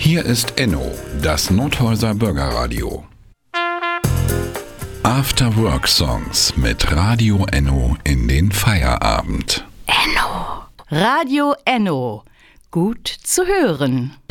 Hier ist Enno, das Nothäuser Bürgerradio. After Work Songs mit Radio Enno in den Feierabend. Enno. Radio Enno. Gut zu hören.